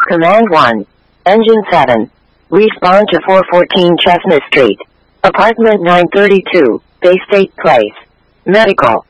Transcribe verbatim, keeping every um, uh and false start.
Command one. Engine seven. Respond to four fourteen Chestnut Street. Apartment nine thirty-two, Bay State Place. Medical.